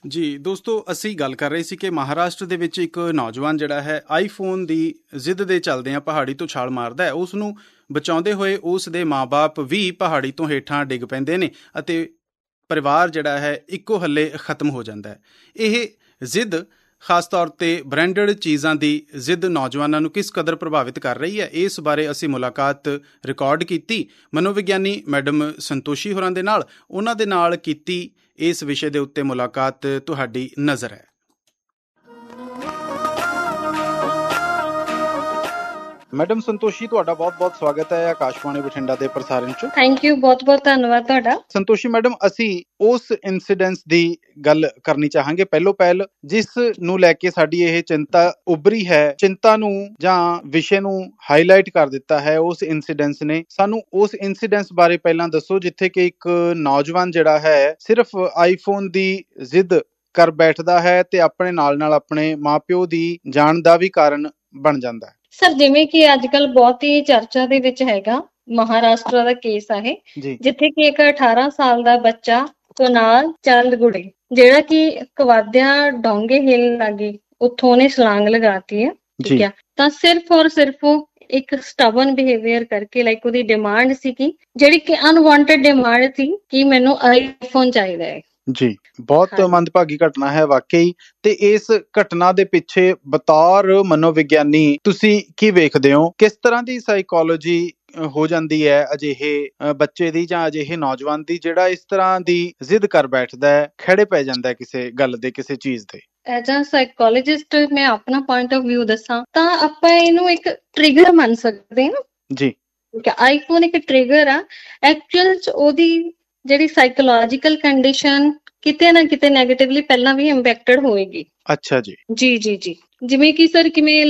ਜੀ ਦੋਸਤੋ, ਅਸੀਂ ਗੱਲ ਕਰ ਰਹੇ ਸੀ ਕਿ ਮਹਾਰਾਸ਼ਟਰ ਦੇ ਵਿੱਚ ਇੱਕ ਨੌਜਵਾਨ ਜਿਹੜਾ ਹੈ ਆਈਫੋਨ ਦੀ ਜ਼ਿੱਦ ਦੇ ਚੱਲਦਿਆਂ ਪਹਾੜੀ ਤੋਂ ਛਾਲ ਮਾਰਦਾ ਹੈ। ਉਸ ਨੂੰ ਬਚਾਉਂਦੇ ਹੋਏ ਉਸ ਦੇ ਮਾਂ-ਬਾਪ ਵੀ ਪਹਾੜੀ ਤੋਂ ਹੇਠਾਂ ਡਿੱਗ ਪੈਂਦੇ ਨੇ ਅਤੇ ਪਰਿਵਾਰ ਜਿਹੜਾ ਹੈ ਇੱਕੋ ਹੱਲੇ ਖਤਮ ਹੋ ਜਾਂਦਾ ਹੈ। ਇਹ ਜ਼ਿੱਦ ਖਾਸ ਤੌਰ 'ਤੇ ਬ੍ਰਾਂਡਡ ਚੀਜ਼ਾਂ ਦੀ ਜ਼ਿੱਦ ਨੌਜਵਾਨਾਂ ਨੂੰ ਕਿਸ ਕਦਰ ਪ੍ਰਭਾਵਿਤ ਕਰ ਰਹੀ ਹੈ, ਇਸ ਬਾਰੇ ਅਸੀਂ ਮੁਲਾਕਾਤ ਰਿਕਾਰਡ ਕੀਤੀ ਮਨੋਵਿਗਿਆਨੀ ਮੈਡਮ ਸੰਤੋਸ਼ੀ ਹੋਰਾਂ ਦੇ ਨਾਲ। ਉਹਨਾਂ ਦੇ ਨਾਲ ਕੀਤੀ ਇਸ ਵਿਸ਼ੇ ਦੇ ਉੱਤੇ ਮੁਲਾਕਾਤ ਤੁਹਾਡੀ ਨਜ਼ਰ ਹੈ। ਮੈਡਮ ਸੰਤੋਸ਼ੀ, ਤੁਹਾਡਾ ਬਹੁਤ-ਬਹੁਤ ਸਵਾਗਤ ਹੈ ਆਕਾਸ਼ਵਾਣੀ ਬਠਿੰਡਾ ਦੇ ਪ੍ਰਸਾਰਣ 'ਚ। ਥੈਂਕ ਯੂ, ਬਹੁਤ-ਬਹੁਤ ਧੰਨਵਾਦ ਤੁਹਾਡਾ। ਸੰਤੋਸ਼ੀ ਮੈਡਮ, ਅਸੀਂ ਉਸ ਇਨਸੀਡੈਂਸ ਦੀ ਗੱਲ ਕਰਨੀ ਚਾਹਾਂਗੇ ਪਹਿਲੋਂ ਪਹਿਲ, ਜਿਸ ਨੂੰ ਲੈ ਕੇ ਸਾਡੀ ਇਹ ਚਿੰਤਾ ਉੱਭਰੀ ਹੈ। ਚਿੰਤਾ ਨੂੰ ਜਾਂ ਵਿਸ਼ੇ ਨੂੰ ਹਾਈਲਾਈਟ ਕਰ ਦਿੱਤਾ ਹੈ ਉਸ ਇਨਸੀਡੈਂਸ ਨੇ। ਸਾਨੂੰ ਉਸ ਇਨਸੀਡੈਂਸ ਬਾਰੇ ਪਹਿਲਾਂ ਦੱਸੋ, ਜਿੱਥੇ ਕਿ ਇੱਕ ਨੌਜਵਾਨ ਜਿਹੜਾ ਹੈ ਸਿਰਫ ਆਈਫੋਨ ਦੀ ਜ਼ਿੱਦ ਕਰ ਬੈਠਦਾ ਹੈ ਤੇ ਆਪਣੇ ਨਾਲ ਆਪਣੇ ਮਾਂ-ਪਿਓ ਦੀ ਜਾਨ ਦਾ ਵੀ ਕਾਰਨ ਬਣ ਜਾਂਦਾ ਹੈ। ਸਰ, ਜਿਵੇਂ ਕਿ ਅੱਜ ਕੱਲ ਬਹੁਤ ਹੀ ਚਰਚਾ ਦੇ ਵਿੱਚ ਹੈਗਾ ਮਹਾਰਾਸ਼ਟਰ ਦਾ ਕੇਸ ਆ ਇਹ, ਜਿੱਥੇ ਕਿ ਇੱਕ 18 ਸਾਲ ਦਾ ਬੱਚਾ ਕੁਨਾਲ ਚੰਦਗੁੜੇ, ਜਿਹੜਾ ਕਿ ਕਵਾਦਿਆਂ ਡੋਂਗੇ ਹਿੱਲ ਲੱਗੇ, ਉੱਥੋਂ ਉਹਨੇ ਛਲਾਂਗ ਲਗਾਤੀ ਹੈ, ਠੀਕ ਹੈ। ਤਾਂ ਸਿਰਫ ਔਰ ਸਿਰਫ ਇੱਕ ਸਟਬਨ ਬਿਹੇਵੀਅਰ ਕਰਕੇ, ਲਾਈਕ ਉਹਦੀ ਡਿਮਾਂਡ ਸੀ ਕਿ ਜਿਹੜੀ ਕਿ ਅਨਵਾਂਟਡ ਡਿਮਾਂਡ ਸੀ ਕਿ ਮੈਨੂੰ ਆਈਫੋਨ ਚਾਹੀਦਾ ਹੈ। ਜੀ, ਬਹੁਤ ਮੰਦਭਾਗੀ ਘਟਨਾ ਹੈ ਵਾਕਈ। ਤੇ ਇਸ ਘਟਨਾ ਦੇ ਪਿੱਛੇ ਬਤੌਰ ਮਨੋਵਿਗਿਆਨੀ ਤੁਸੀਂ ਕੀ ਵੇਖਦੇ ਹੋ? ਕਿਸ ਤਰ੍ਹਾਂ ਦੀ ਸਾਈਕੋਲੋਜੀ ਹੋ ਜਾਂਦੀ ਹੈ ਅਜਿਹੇ ਬੱਚੇ ਦੀ ਜਾਂ ਅਜਿਹੇ ਨੌਜਵਾਨ ਦੀ, ਜਿਹੜਾ ਇਸ ਤਰ੍ਹਾਂ ਦੀ ਜ਼ਿੱਦ ਕਰ ਬੈਠਦਾ ਹੈ, ਖੜੇ ਪੈ ਜਾਂਦਾ ਕਿਸੇ ਗੱਲ ਦੇ, ਕਿਸੇ ਚੀਜ਼ ਦੇ? ਐਜ਼ ਅ ਸਾਈਕੋਲੋਜਿਸਟ ਮੈਂ ਆਪਣਾ ਪੁਆਇੰਟ ਆਫ ਵਿਊ ਦੱਸਾਂ ਤਾਂ ਆਪਾਂ ਇਹਨੂੰ ਇੱਕ ਟ੍ਰਿਗਰ ਮੰਨ ਸਕਦੇ ਹਾਂ। ਜੀ, ਆਈਫੋਨ ਇੱਕ ਟ੍ਰਿਗਰ ਆ। ਐਕਚੁਅਲ ਚ ਉਹਦੀ ਜਿਹੜੀ ਸਾਈਕੋਲੋਜੀਕਲ ਕੰਡੀਸ਼ਨ ਕਿਤੇ ਨਾ ਕਿਤੇ ਨੈਗੇਟਿਵਲੀ ਪਹਿਲਾਂ ਵੀ ਇੰਪੈਕਟਡ ਹੋਏਗੀ। ਅੱਛਾ ਜੀ। ਜੀ ਜੀ ਜੀ, ਜਿਵੇਂ ਕਿ ਸਰ ਕਿਵੇਂ